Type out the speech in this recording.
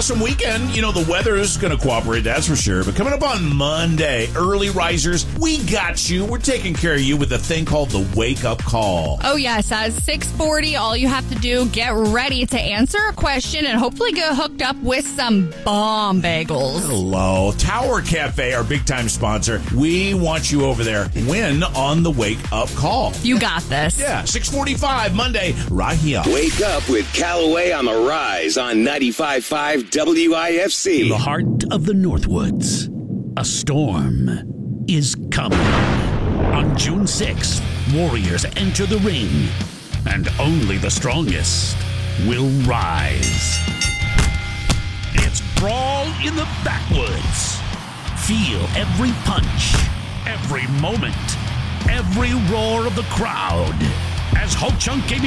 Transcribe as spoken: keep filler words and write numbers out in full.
awesome weekend. You know, the weather is going to cooperate, that's for sure. But coming up on Monday, early risers, we got you. We're taking care of you with a thing called the Wake Up Call. Oh, yes. At six forty, all you have to do, get ready to answer a question and hopefully get hooked up with some bomb bagels. Hello. Tower Cafe, our big-time sponsor. We want you over there. Win on the Wake Up Call. You got this. Yeah, six forty-five, Monday, right here. Wake up with Callaway on the Rise on ninety-five point five W I F C. In the heart of the Northwoods, a storm is coming. On June sixth, Warriors enter the ring, and only the strongest will rise. It's Brawl in the Backwoods. Feel every punch, every moment, every roar of the crowd as Ho Chunk K B